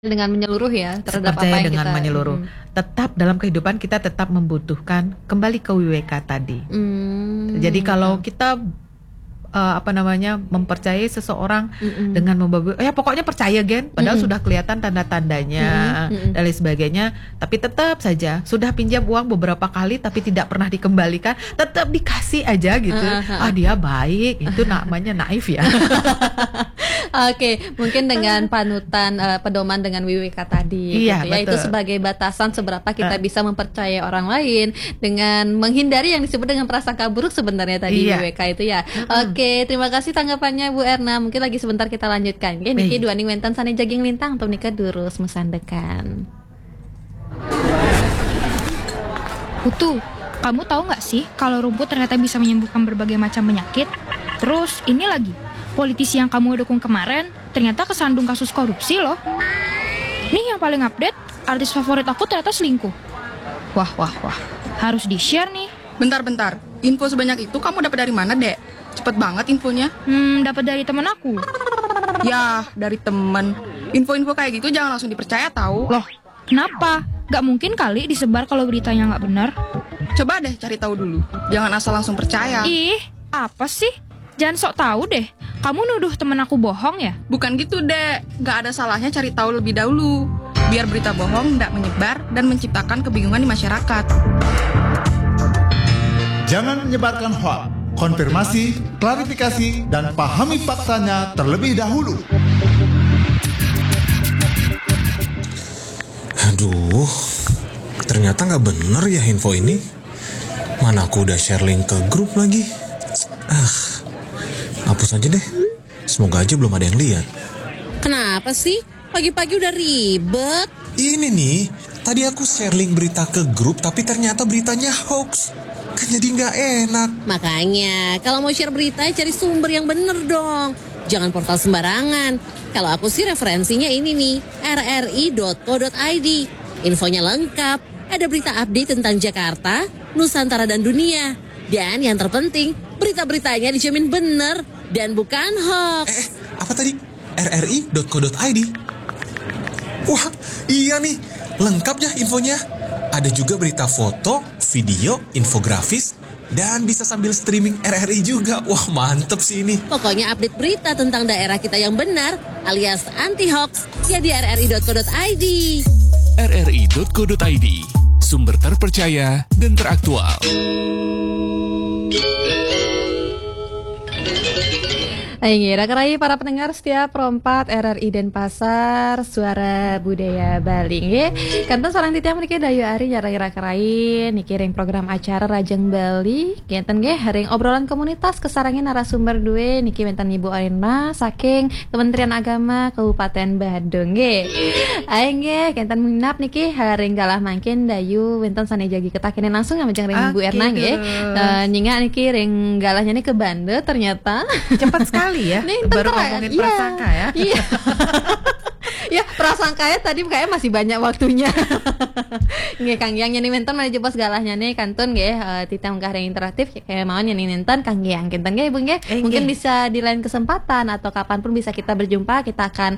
dengan menyeluruh ya terhadap apa percaya yang dengan kita menyeluruh. Tetap dalam kehidupan kita tetap membutuhkan kembali ke WWK tadi. Jadi kalau kita mempercayai seseorang dengan ya pokoknya percaya Gen, padahal sudah kelihatan tanda-tandanya dan lain sebagainya, tapi tetap saja sudah pinjam uang beberapa kali tapi tidak pernah dikembalikan, tetap dikasih aja gitu. Dia baik, itu namanya naif ya. Oke, mungkin dengan panutan pedoman dengan WWK tadi Iya, gitu ya, itu betul. sebagai batasan seberapa kita bisa mempercayai orang lain dengan menghindari yang disebut dengan prasangka buruk sebenarnya tadi WWK itu ya. Oke, terima kasih tanggapannya Bu Erna. Mungkin lagi sebentar kita lanjutkan. Oke, Niki dua ning wentan sane jaging lintang untuk nikah durus mesandekan. Putu, kamu tahu nggak sih kalau rumput ternyata bisa menyembuhkan berbagai macam penyakit? Terus ini lagi, politisi yang kamu dukung kemarin ternyata kesandung kasus korupsi loh. Nih yang paling update, artis favorit aku ternyata selingkuh. Wah, harus di-share nih. Bentar, info sebanyak itu kamu dapat dari mana, Dek? Cepet banget infonya. Dapat dari temen aku. Ya, dari temen. Info-info kayak gitu jangan langsung dipercaya tahu. Loh, kenapa? Gak mungkin kali disebar kalau beritanya nggak benar. Coba deh cari tahu dulu. Jangan asal langsung percaya. Ih, apa sih? Jangan sok tahu deh. Kamu nuduh temen aku bohong ya? Bukan gitu, Dek. Gak ada salahnya cari tahu lebih dahulu. Biar berita bohong tidak menyebar dan menciptakan kebingungan di masyarakat. Jangan menyebarkan hoax. Konfirmasi, klarifikasi, dan pahami faktanya terlebih dahulu. Aduh, ternyata nggak bener ya info ini. Mana aku udah share link ke grup lagi. Hapus aja deh. Semoga aja belum ada yang lihat. Kenapa sih? Pagi-pagi udah ribet. Ini nih, tadi aku share link berita ke grup tapi ternyata beritanya hoax. Kan jadi nggak enak. Makanya, kalau mau share berita, cari sumber yang bener dong. Jangan portal sembarangan. Kalau aku sih referensinya ini nih, rri.co.id. Infonya lengkap. Ada berita update tentang Jakarta, Nusantara, dan dunia. Dan yang terpenting, berita-beritanya dijamin bener dan bukan hoax. Apa tadi? rri.co.id. Wah, iya nih. Lengkap ya infonya. Ada juga berita foto, video, infografis, dan bisa sambil streaming RRI juga. Wah, mantep sih ini. Pokoknya update berita tentang daerah kita yang benar, alias anti-hoax, ya di rri.co.id. rri.co.id, sumber terpercaya dan teraktual. Ayo rakai para pendengar setiap Rompat RRI Denpasar Suara Budaya Bali nggih. Kantos sareng titiang mriki Dayu Ari nyarai rakai niki ring program acara Rajang Bali. Kinten nggih ring obrolan komunitas kesarangin narasumber duwe niki wonten Ibu Aina saking Kementerian Agama Kabupaten Badung nggih. Ayo nggih kinten minap niki haring galah mangkin Dayu wonten sanejagi ketakene langsung ngajeng ring Bu Erna nggih. Nyinga niki ring galahnya nih ke Bande ternyata. Cepat sekali ya. Nih, baru ngomongin prasangka ya. Iya. Ya prasangkanya tadi kayaknya masih banyak waktunya. Nggih Kang Giang nih menten mari jebos galahnya nih kantun nggih titang karya interaktif kayak mau nyanyi nenten Kang Giang kinten nggih Ibu nggih. Mungkin bisa di lain kesempatan atau kapanpun bisa kita berjumpa, kita akan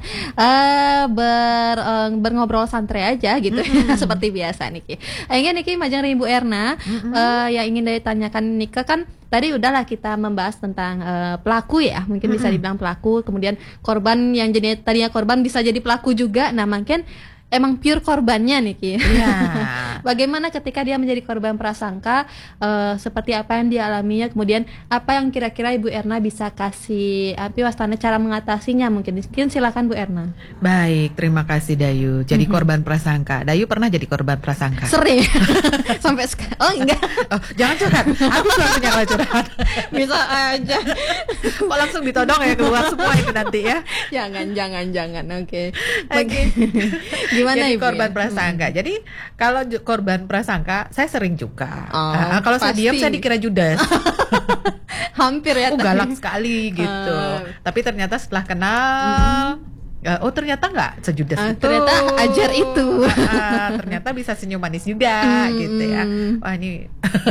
berngobrol santai aja gitu. Seperti biasa niki. Akhirnya niki majang Ibu Erna yang ingin ditanyakan Nika kan tadi udahlah kita membahas tentang pelaku ya, mungkin bisa dibilang pelaku, kemudian korban yang jadi tadinya korban bisa jadi pelaku juga. Nah, mungkin emang pure korbannya nih Ki. Ya. Bagaimana ketika dia menjadi korban prasangka, seperti apa yang dialaminya, kemudian apa yang kira-kira Ibu Erna bisa kasih wastana cara mengatasinya mungkin silakan Bu Erna. Baik, terima kasih Dayu. Jadi korban prasangka. Dayu pernah jadi korban prasangka? Sering. Sampai sekarang. Oh enggak. Oh, jangan curhat. Aku langsung nyala curhat. Bisa aja. Kok langsung ditodong ya keluar semua itu nanti ya. Jangan. Oke. Jadi Gimana Ibu? korban prasangka. Jadi kalau korban prasangka saya sering juga. Kalau saya pasti. diam saya dikira Judas. Hampir ya. Galak sekali gitu. Tapi ternyata setelah kenal ternyata nggak sejudas itu. Ternyata ajar itu. Ternyata bisa senyum manis juga gitu ya. Wah ini.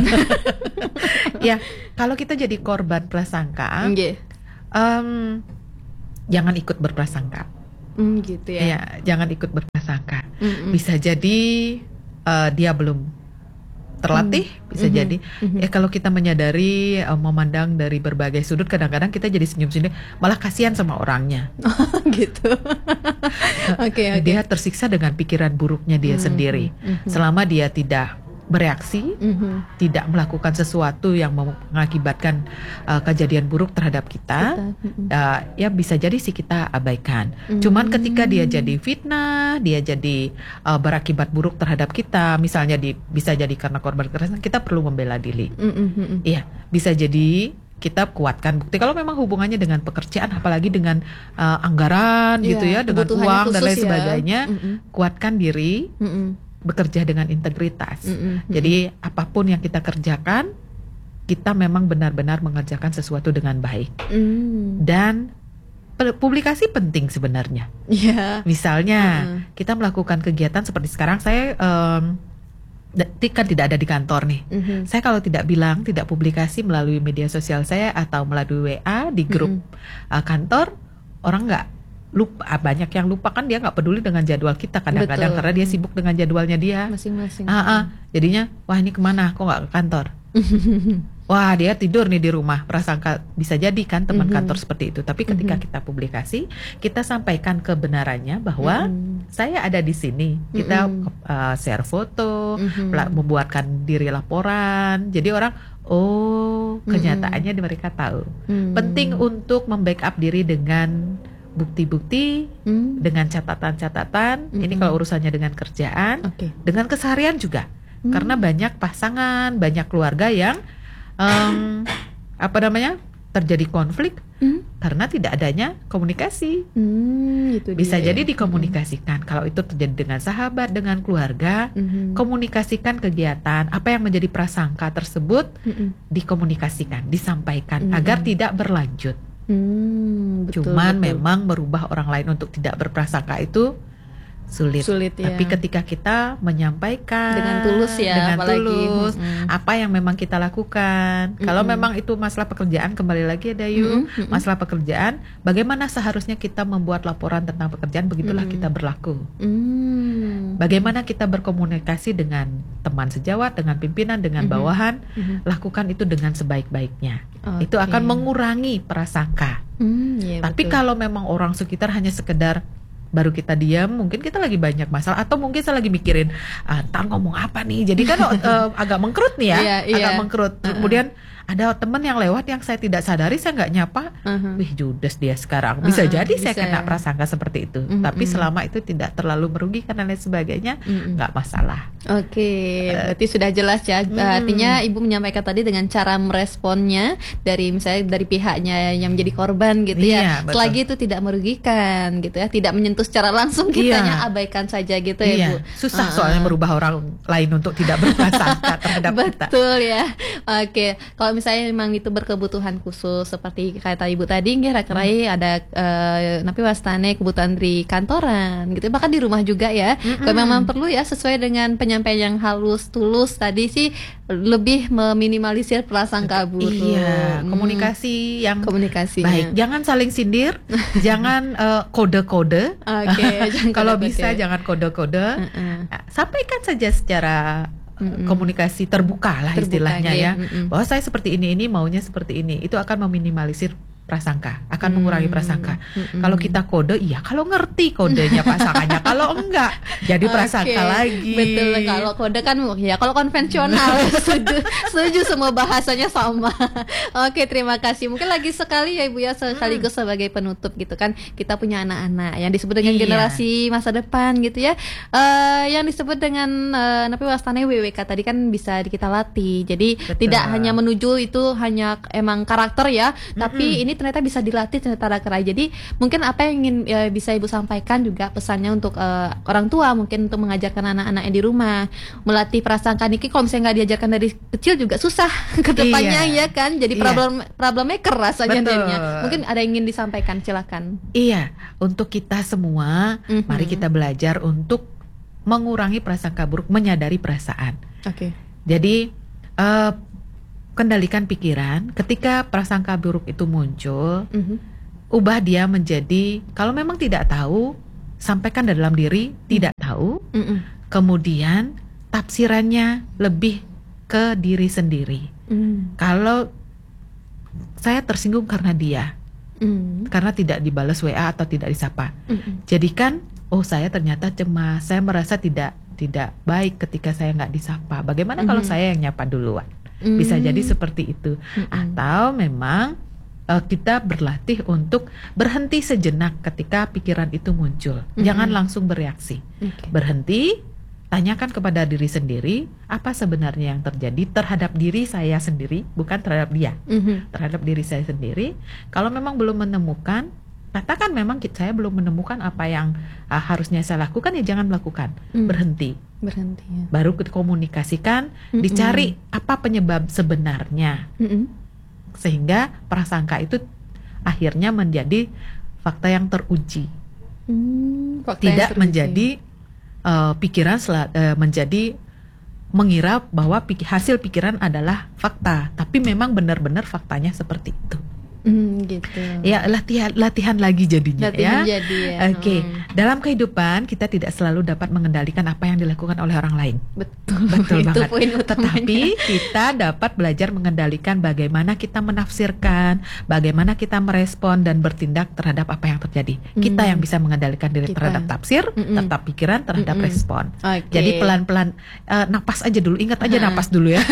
Ya kalau kita jadi korban prasangka, jangan ikut berprasangka. Gitu ya. Ya, jangan ikut berprasangka. Bisa jadi dia belum terlatih, bisa jadi. Kalau kita menyadari, memandang dari berbagai sudut, kadang-kadang kita jadi senyum-senyum, malah kasihan sama orangnya. Gitu. Oke. Dia tersiksa dengan pikiran buruknya dia sendiri. Selama dia tidak bereaksi, tidak melakukan sesuatu yang mengakibatkan kejadian buruk terhadap kita, ya bisa jadi sih kita abaikan. Cuman ketika dia jadi fitnah, dia jadi berakibat buruk terhadap kita, misalnya bisa jadi karena korban kekerasan, kita perlu membela diri. Iya, bisa jadi kita kuatkan bukti. Kalau memang hubungannya dengan pekerjaan, apalagi dengan anggaran gitu ya, dengan uang dan lain sebagainya, kuatkan diri. Bekerja dengan integritas. Jadi apapun yang kita kerjakan, kita memang benar-benar mengerjakan sesuatu dengan baik. Dan publikasi penting sebenarnya. Misalnya kita melakukan kegiatan seperti sekarang, saya kan tidak ada di kantor nih. Saya kalau tidak publikasi melalui media sosial saya atau melalui WA di grup kantor, orang nggak lupa, banyak yang lupa, kan dia nggak peduli dengan jadwal kita kadang-kadang. Betul. Karena dia sibuk dengan jadwalnya dia masing-masing. Jadinya wah ini kemana, kok nggak ke kantor. Wah dia tidur nih di rumah, prasangka. Bisa jadi kan teman kantor seperti itu. Tapi ketika kita publikasi, kita sampaikan kebenarannya bahwa saya ada di sini. Kita share foto, membuatkan diri laporan. Jadi orang, oh kenyataannya mereka tahu. Penting untuk membackup diri dengan bukti-bukti, dengan catatan-catatan. Ini kalau urusannya dengan kerjaan, dengan keseharian juga. Karena banyak pasangan, banyak keluarga yang terjadi konflik karena tidak adanya komunikasi. Bisa jadi dikomunikasikan. Kalau itu terjadi dengan sahabat, dengan keluarga, komunikasikan kegiatan, apa yang menjadi prasangka tersebut, dikomunikasikan, disampaikan agar tidak berlanjut. Cuman memang merubah orang lain untuk tidak berprasangka itu sulit ya. Tapi ketika kita menyampaikan dengan tulus ya, apa yang memang kita lakukan. Kalau memang itu masalah pekerjaan, kembali lagi ya Dayu, masalah pekerjaan, bagaimana seharusnya kita membuat laporan tentang pekerjaan, begitulah kita berlaku. Bagaimana kita berkomunikasi dengan teman sejawat, dengan pimpinan, dengan bawahan, lakukan itu dengan sebaik-baiknya. Itu akan mengurangi prasangka. Tapi kalau memang orang sekitar hanya sekedar baru kita diam, mungkin kita lagi banyak masalah, atau mungkin saya lagi mikirin ntar ngomong apa nih, jadi kan agak mengkerut nih ya, agak mengkerut. Kemudian ada teman yang lewat yang saya tidak sadari, saya nggak nyapa, wih judes dia sekarang. Bisa jadi saya kena prasangka seperti itu. Tapi selama itu tidak terlalu merugikan dan lain sebagainya, nggak masalah. Oke, berarti sudah jelas ya. Artinya Ibu menyampaikan tadi dengan cara meresponnya dari misalnya dari pihaknya yang menjadi korban gitu ya. Selagi itu tidak merugikan gitu ya, tidak menyentuh secara langsung, kitanya abaikan saja gitu ya Bu. Susah soalnya merubah orang lain untuk tidak berprasangka terhadap kita. Betul ya. Oke, kalau misalnya memang itu berkebutuhan khusus seperti kata Ibu tadi, kira-kira ada napi wastane kebutuhan di kantoran gitu, bahkan di rumah juga ya. Kalau memang perlu ya, sesuai dengan penyampaian yang halus tulus tadi sih, lebih meminimalisir prasangka buruk. Komunikasi yang baik, jangan saling sindir, jangan kode-kode. Kalau bisa jangan kode-kode. Sampaikan saja secara komunikasi terbuka lah istilahnya ya. Bahwa saya seperti ini maunya seperti ini. Itu akan meminimalisir prasangka, akan mengurangi prasangka. Kalau kita kode, iya kalau ngerti kodenya pasangannya, kalau enggak jadi prasangka lagi. Betul, kalau kode kan ya kalau konvensional. setuju semua bahasanya sama. Oke, terima kasih. Mungkin lagi sekali ya Ibu ya, sekaligus sebagai penutup gitu kan, kita punya anak-anak yang disebut dengan generasi masa depan gitu ya. Yang disebut dengan napi wastane WWK tadi kan bisa kita latih. Jadi tidak hanya menuju itu hanya emang karakter ya, tapi ini ternyata bisa dilatih ternyata kerai. Jadi mungkin apa yang ingin bisa Ibu sampaikan juga pesannya untuk orang tua, mungkin untuk mengajarkan anak-anaknya di rumah, melatih prasangka niki. Kalau misalnya nggak diajarkan dari kecil juga susah ke depannya ya kan. Jadi problem maker rasanya dirinya. Mungkin ada yang ingin disampaikan, silakan. Iya, untuk kita semua, mari kita belajar untuk mengurangi prasangka buruk, menyadari perasaan. Jadi kendalikan pikiran. Ketika prasangka buruk itu muncul, ubah dia menjadi, kalau memang tidak tahu, sampaikan dalam diri tidak tahu, kemudian tafsirannya lebih ke diri sendiri. Kalau saya tersinggung karena dia, karena tidak dibalas WA atau tidak disapa, jadikan saya ternyata cemas, saya merasa tidak baik ketika saya nggak disapa. Bagaimana kalau saya yang nyapa duluan? Bisa jadi seperti itu. Atau memang kita berlatih untuk berhenti sejenak ketika pikiran itu muncul. Jangan langsung bereaksi. Berhenti, tanyakan kepada diri sendiri apa sebenarnya yang terjadi terhadap diri saya sendiri, bukan terhadap dia. Terhadap diri saya sendiri. Kalau memang belum menemukan, katakan memang saya belum menemukan apa yang harusnya saya lakukan, ya jangan melakukan. Berhenti ya. Baru komunikasikan, dicari apa penyebab sebenarnya, sehingga prasangka itu akhirnya menjadi fakta yang teruji, tidak menjadi pikiran menjadi mengira bahwa hasil pikiran adalah fakta, tapi memang benar-benar faktanya seperti itu. Gitu. Ya, latihan lagi jadinya. Ya. Oke. Dalam kehidupan kita tidak selalu dapat mengendalikan apa yang dilakukan oleh orang lain. Betul itu banget. poin utamanya. Tetapi kita dapat belajar mengendalikan bagaimana kita menafsirkan, bagaimana kita merespon dan bertindak terhadap apa yang terjadi. Kita yang bisa mengendalikan diri terhadap tafsir, terhadap pikiran, terhadap respon. Jadi pelan-pelan napas aja dulu, ingat aja napas dulu ya.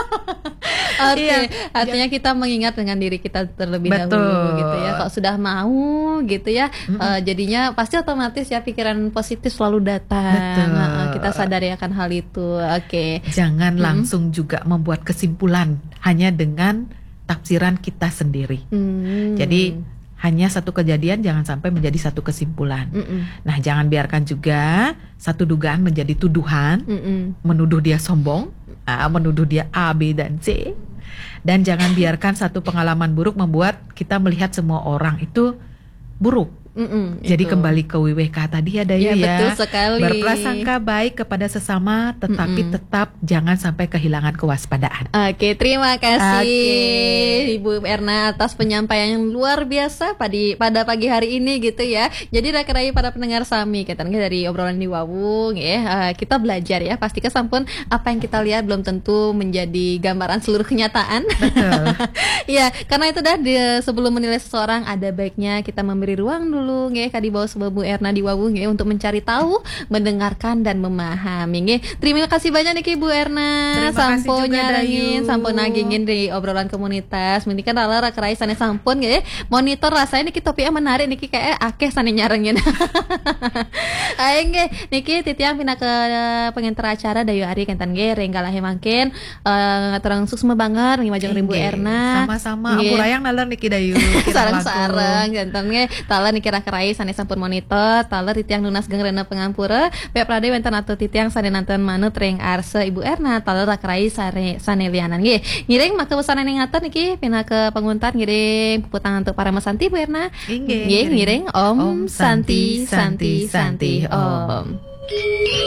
Artinya kita mengingat dengan diri kita terlebih dahulu gitu ya. Kalau sudah mau gitu ya, jadinya pasti otomatis ya pikiran positif selalu datang. Kita sadari akan hal itu. Jangan langsung juga membuat kesimpulan hanya dengan tafsiran kita sendiri. Jadi hanya satu kejadian jangan sampai menjadi satu kesimpulan. Nah, jangan biarkan juga satu dugaan menjadi tuduhan, menuduh dia sombong, menuduh dia A, B, dan C. Dan jangan biarkan satu pengalaman buruk membuat kita melihat semua orang itu buruk. Jadi kembali ke WWK tadi ya Dayu ya. Betul sekali. Berprasangka baik kepada sesama, tetapi tetap jangan sampai kehilangan kewaspadaan. Terima kasih Ibu Erna atas penyampaian yang luar biasa pada pagi hari ini gitu ya. Jadi rakyat para pendengar sami katanya dari obrolan di Wawung ya, kita belajar ya, pasti kesampun apa yang kita lihat belum tentu menjadi gambaran seluruh kenyataan. Betul. Ya, karena itu sebelum menilai seseorang ada baiknya kita memberi ruang dulu nggih di bawah sebuah Bu Erna di Wawung nggih untuk mencari tahu, mendengarkan dan memahami nggih. Terima kasih banyak nih Bu Erna. Sampun nyarengin, sampun nagingin di obrolan komunitas. Mending kan ala kerai sane sampun nggih. Monitor rasanya niki topiknya menarik niki kayak akeh sane nyarengin. Ayo nggih niki titiang pindah ke penginter acara Dayu Ari kentan nggih renggalahe mangkin ngaturang suksma banget nggih majeng Rimbu Erna. Sama-sama. Aku rayang nalar niki Dayu. Sarang-sarang kentan nggih tala niki kerai sane sampun monitor taler titiang nunas gengrena pengampura Pak Prade wenten atau titiang sane nanten manut reng arse Ibu Erna taler kerai sane lianan nggih ngiring maka pesanan ingatan niki pina ke penguntat ngiring puputan untuk para mesanti Bu Erna nggih ngiring Om Santi Om.